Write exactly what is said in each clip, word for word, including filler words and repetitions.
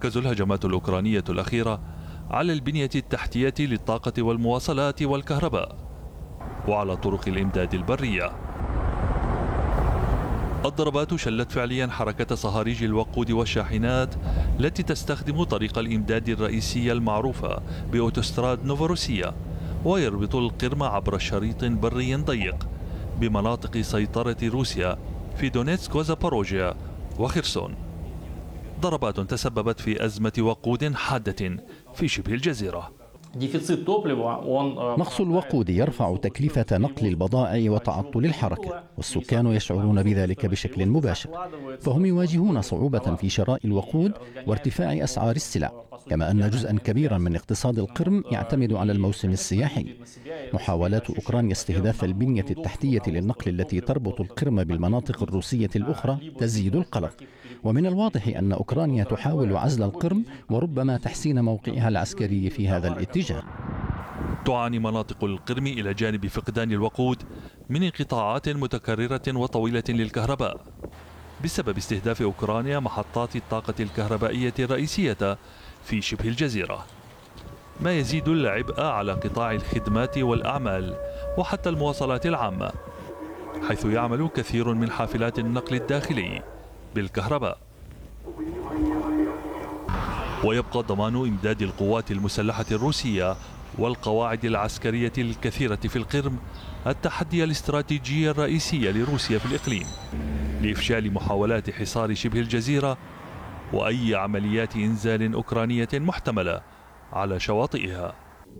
تتركز الهجمات الأوكرانية الأخيرة على البنية التحتية للطاقة والمواصلات والكهرباء وعلى طرق الإمداد البرية. الضربات شلت فعليا حركة صهاريج الوقود والشاحنات التي تستخدم طريق الإمداد الرئيسي المعروفة بأوتوستراد نوفوروسيا، ويربط القرم عبر شريط بري ضيق بمناطق سيطرة روسيا في دونيتسك وزاباروجيا وخرسون. ضربات تسببت في أزمة وقود حادة في شبه الجزيرة. نقص الوقود يرفع تكلفة نقل البضائع وتعطل الحركة، والسكان يشعرون بذلك بشكل مباشر، فهم يواجهون صعوبة في شراء الوقود وارتفاع أسعار السلع، كما أن جزءا كبيرا من اقتصاد القرم يعتمد على الموسم السياحي. محاولات أوكرانيا استهداف البنية التحتية للنقل التي تربط القرم بالمناطق الروسية الأخرى تزيد القلق، ومن الواضح أن أوكرانيا تحاول عزل القرم وربما تحسين موقعها العسكري في هذا الاتجاه. تعاني مناطق القرم إلى جانب فقدان الوقود من انقطاعات متكررة وطويلة للكهرباء بسبب استهداف أوكرانيا محطات الطاقة الكهربائية الرئيسية في شبه الجزيرة، ما يزيد العبء على قطاع الخدمات والأعمال وحتى المواصلات العامة، حيث يعمل كثير من حافلات النقل الداخلي بالكهرباء. ويبقى ضمان إمداد القوات المسلحة الروسية والقواعد العسكرية الكثيرة في القرم التحدي الاستراتيجي الرئيسي لروسيا في الإقليم لإفشال محاولات حصار شبه الجزيرة وأي عمليات إنزال أوكرانية محتملة على شواطئها.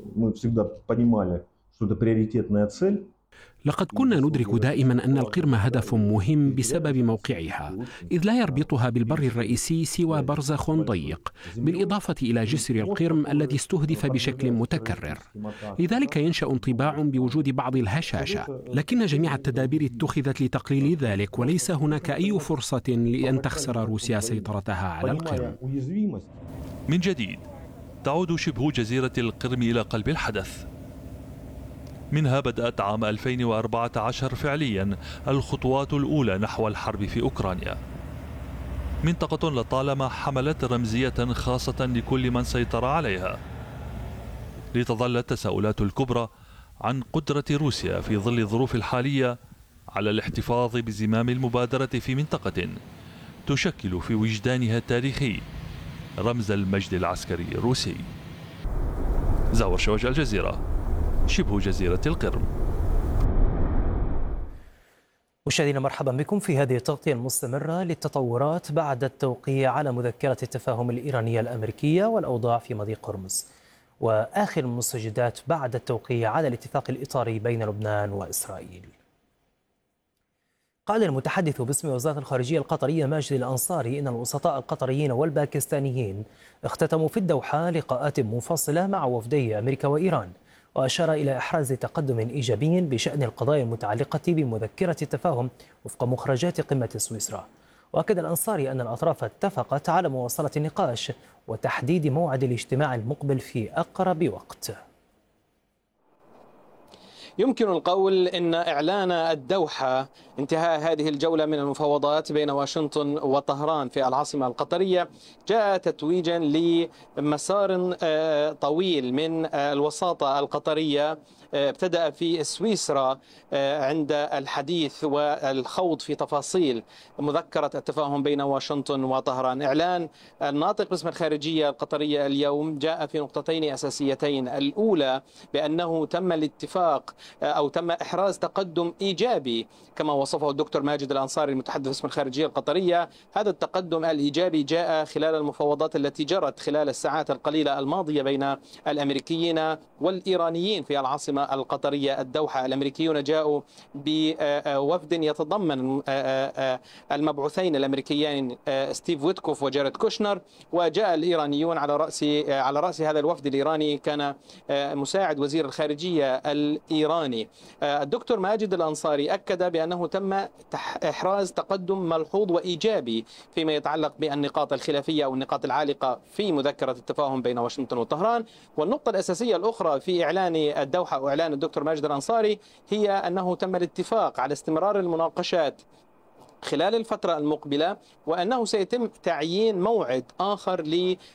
لقد كنا ندرك دائما أن القرم هدف مهم بسبب موقعها، إذ لا يربطها بالبر الرئيسي سوى برزخ ضيق، بالإضافة إلى جسر القرم الذي استهدف بشكل متكرر. لذلك ينشأ انطباع بوجود بعض الهشاشة، لكن جميع التدابير اتخذت لتقليل ذلك، وليس هناك أي فرصة لأن تخسر روسيا سيطرتها على القرم. من جديد تعود شبه جزيرة القرم إلى قلب الحدث. منها بدأت عام ألفين وأربعة عشر فعليا الخطوات الأولى نحو الحرب في أوكرانيا. منطقة لطالما حملت رمزية خاصة لكل من سيطر عليها، لتظل التساؤلات الكبرى عن قدرة روسيا في ظل الظروف الحالية على الاحتفاظ بزمام المبادرة في منطقة تشكل في وجدانها التاريخي رمز المجد العسكري الروسي. زاور شوج، الجزيرة، شبه جزيرة القرم. مشاهدينا مرحبا بكم في هذه التغطية المستمرة للتطورات بعد التوقيع على مذكرة التفاهم الإيرانية الأمريكية والأوضاع في مضيق هرمز، وآخر المستجدات بعد التوقيع على الاتفاق الإطاري بين لبنان وإسرائيل. قال المتحدث باسم وزارة الخارجية القطرية ماجد الأنصاري إن الوسطاء القطريين والباكستانيين اختتموا في الدوحة لقاءات منفصلة مع وفدي أمريكا وإيران، وأشار إلى إحراز تقدم إيجابي بشأن القضايا المتعلقة بمذكرة التفاهم وفق مخرجات قمة سويسرا. وأكد الأنصاري أن الأطراف اتفقت على مواصلة النقاش وتحديد موعد الاجتماع المقبل في أقرب وقت. يمكن القول إن إعلان الدوحة انتهاء هذه الجولة من المفاوضات بين واشنطن وطهران في العاصمة القطرية جاء تتويجا لمسار طويل من الوساطة القطرية ابتدأ في سويسرا عند الحديث والخوض في تفاصيل مذكرة التفاهم بين واشنطن وطهران. إعلان الناطق باسم الخارجية القطرية اليوم جاء في نقطتين أساسيتين: الأولى بأنه تم الاتفاق أو تم إحراز تقدم إيجابي كما وصفه الدكتور ماجد الأنصاري المتحدث باسم الخارجية القطرية. هذا التقدم الإيجابي جاء خلال المفاوضات التي جرت خلال الساعات القليلة الماضية بين الأمريكيين والإيرانيين في العاصمة القطرية الدوحة. الأمريكيون جاءوا بوفد يتضمن المبعوثين الأمريكيين ستيف ويتكوف وجاريد كوشنر، وجاء الإيرانيون على رأس على رأس هذا الوفد الإيراني كان مساعد وزير الخارجية الإيراني. الدكتور ماجد الأنصاري أكد بأنه تم إحراز تقدم ملحوظ وإيجابي فيما يتعلق بالنقاط الخلافية أو النقاط العالقة في مذكرة التفاهم بين واشنطن وطهران. والنقطة الأساسية الأخرى في إعلان الدوحة وإعلان الدكتور ماجد الأنصاري هي أنه تم الاتفاق على استمرار المناقشات خلال الفترة المقبلة، وأنه سيتم تعيين موعد آخر